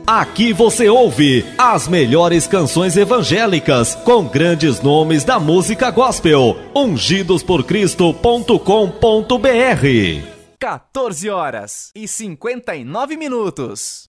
Aqui você ouve as melhores canções evangélicas com grandes nomes da música gospel. ungidosporcristo.com.br. 14h59.